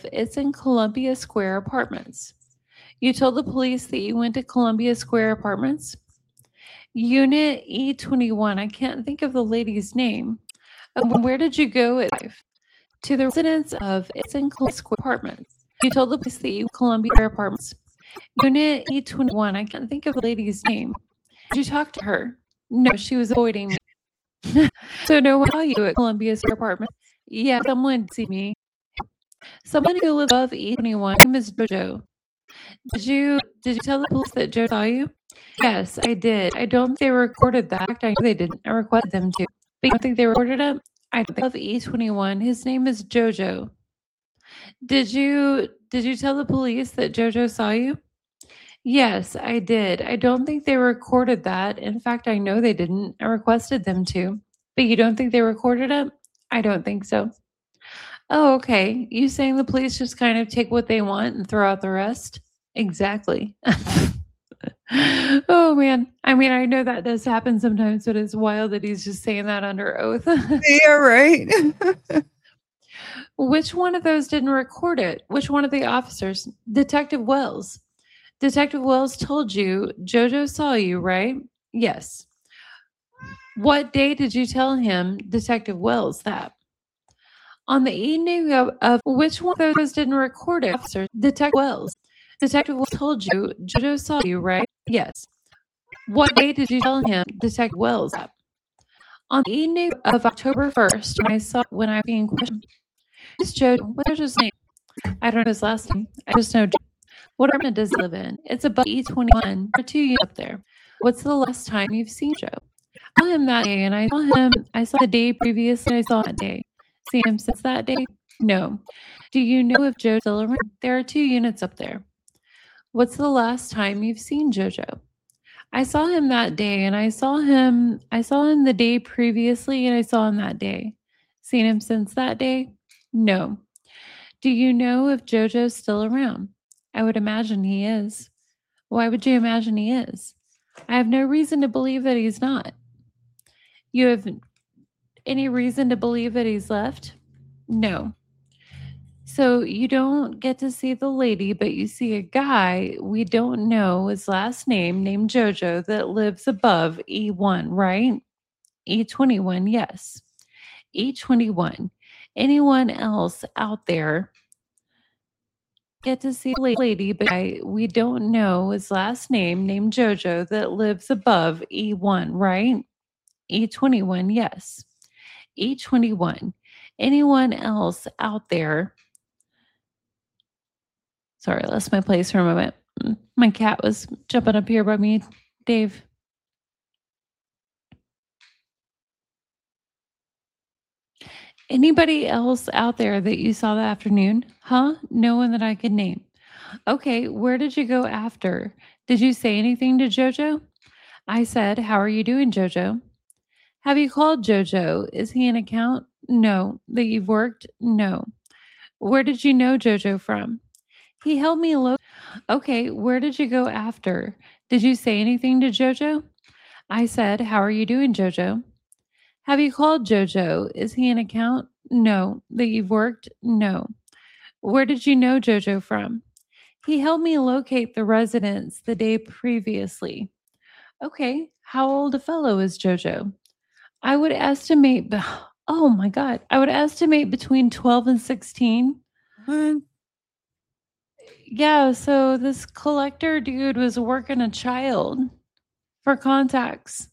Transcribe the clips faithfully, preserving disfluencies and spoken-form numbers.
It's in Columbia Square Apartments. You told the police that you went to Columbia Square Apartments? Unit E twenty-one. I can't think of the lady's name. Um, where did you go at five? To the residence of It's in Columbia Square Apartments. You told the police that you Columbia Square Apartments. Unit E twenty-one. I can't think of the lady's name. Did you talk to her? No, she was avoiding me. So no one saw you at Columbia Square Apartments? Yeah, someone did see me. Someone who lives above E twenty-one. His name is Jojo. Did you did you tell the police that Joe saw you? Yes, I did. I don't think they recorded that. I know they didn't. I requested them to. But you don't think they recorded it? I don't think of E twenty-one. His name is Jojo. Did you did you tell the police that Jojo saw you? Yes, I did. I don't think they recorded that. In fact, I know they didn't. I requested them to. But you don't think they recorded it? I don't think so. Oh, okay. You saying the police just kind of take what they want and throw out the rest? Exactly. Oh, man. I mean, I know that does happen sometimes, but it's wild that he's just saying that under oath. Yeah, right. Which one of those didn't record it? Which one of the officers? Detective Wells. Detective Wells told you Jojo saw you, right? Yes. What day did you tell him, Detective Wells, that? On the evening of, of which one of those didn't record it, officer? Detective Wells. Detective Wells told you Jojo saw you, right? Yes. What day did you tell him, Detective Wells, that? On the evening of October first, when I saw when I was being questioned. Who's Jojo? What's Jojo's name? I don't know his last name. I just know Jojo. What apartment does he live in? It's above E twenty-one. There are two units up there. What's the last time you've seen Joe? I saw him that day, and I saw him. I saw the day previously. I saw that day. Seen him since that day? No. Do you know if Joe's still around? There are two units up there. What's the last time you've seen Jojo? I saw him that day, and I saw him. I saw him the day previously, and I saw him that day. Seen him since that day? No. Do you know if Jojo's still around? I would imagine he is. Why would you imagine he is? I have no reason to believe that he's not. You have any reason to believe that he's left? No. So you don't get to see the lady, but you see a guy we don't know his last name named Jojo that lives above E one, right? E twenty-one, yes. E twenty-one. Anyone else out there get to see a lady, but I, we don't know his last name named Jojo that lives above E one, right? E twenty-one, yes. E twenty-one. Anyone else out there? Sorry, I lost my place for a moment. My cat was jumping up here by me, Dave. Anybody else out there that you saw that afternoon? Huh? No one that I could name. Okay, where did you go after? Did you say anything to Jojo? I said, how are you doing, Jojo? Have you called Jojo? Is he an account? No. That you've worked? No. Where did you know Jojo from? He helped me look. Okay, where did you go after? Did you say anything to Jojo? I said, how are you doing, Jojo? Have you called Jojo? Is he an account? No. That you've worked? No. Where did you know Jojo from? He helped me locate the residence the day previously. Okay, how old a fellow is Jojo? I would estimate, oh my God, I would estimate between twelve and sixteen. What? Yeah, so this collector dude was working a child for contacts.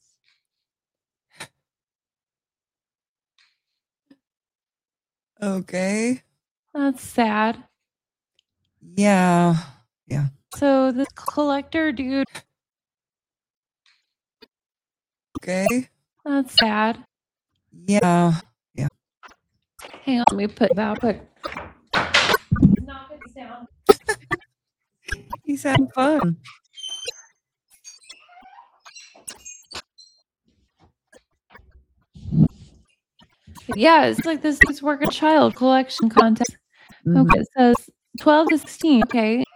Okay. That's sad. Yeah. Yeah. So this collector dude. Okay. That's sad. Yeah. Yeah. Hang on, let me put that quick. Knock it down. He's having fun. Yeah, it's like this is work a child collection contest. Mhm. Okay, it says twelve to sixteen. Okay,